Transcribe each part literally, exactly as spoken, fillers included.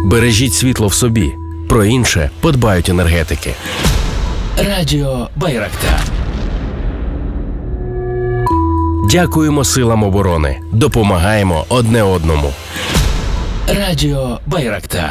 Бережіть світло в собі. Про інше подбають енергетики. Радіо Байрактар. Дякуємо силам оборони. Допомагаємо одне одному. Радіо Байрактар.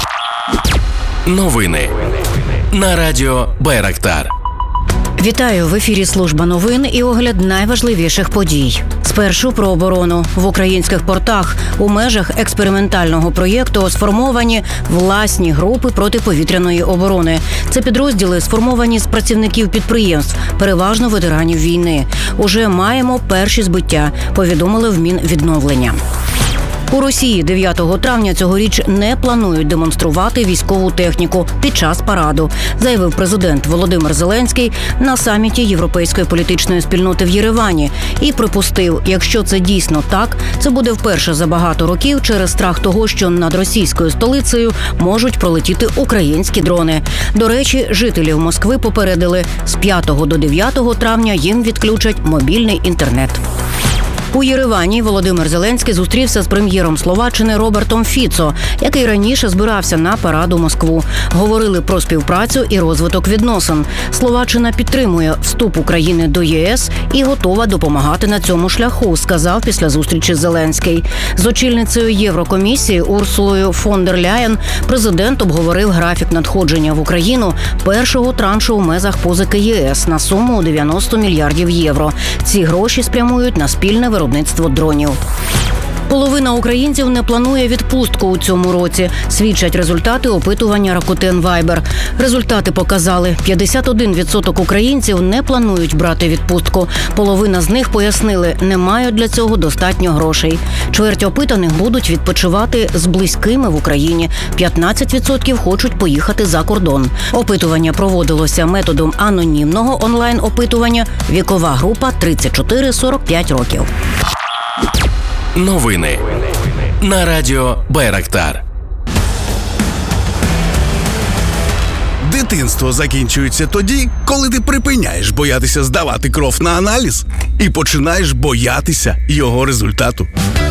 Новини на Радіо Байрактар. Вітаю! В ефірі служба новин і огляд найважливіших подій. Спершу про оборону. В українських портах у межах експериментального проєкту сформовані власні групи протиповітряної оборони. Це підрозділи сформовані з працівників підприємств, переважно ветеранів війни. Уже маємо перші збиття, повідомили в Мінвідновлення. У Росії дев'ятого травня цьогоріч не планують демонструвати військову техніку під час параду, заявив президент Володимир Зеленський на саміті Європейської політичної спільноти в Єревані і припустив, якщо це дійсно так, це буде вперше за багато років через страх того, що над російською столицею можуть пролетіти українські дрони. До речі, жителів Москви попередили, з п'ятого до дев'ятого травня їм відключать мобільний інтернет. У Єревані Володимир Зеленський зустрівся з прем'єром Словаччини Робертом Фіцо, який раніше збирався на парад у Москву. Говорили про співпрацю і розвиток відносин. Словаччина підтримує вступ України до ЄС і готова допомагати на цьому шляху, сказав після зустрічі Зеленський. З очільницею Єврокомісії Урсулою фон дер Ляєн президент обговорив графік надходження в Україну першого траншу у межах позики ЄС на суму у дев'яносто мільярдів євро. Ці гроші спрямують на спільне виробництво дронів. Половина українців не планує відпустку у цьому році, свідчать результати опитування Rakuten Viber. Результати показали, п'ятдесят один відсоток українців не планують брати відпустку. Половина з них пояснили, не мають для цього достатньо грошей. Чверть опитаних будуть відпочивати з близькими в Україні. п'ятнадцять відсотків хочуть поїхати за кордон. Опитування проводилося методом анонімного онлайн-опитування. Вікова група тридцять чотири - сорок п'ять років. Новини на Радіо Байрактар. Дитинство закінчується тоді, коли ти припиняєш боятися здавати кров на аналіз і починаєш боятися його результату.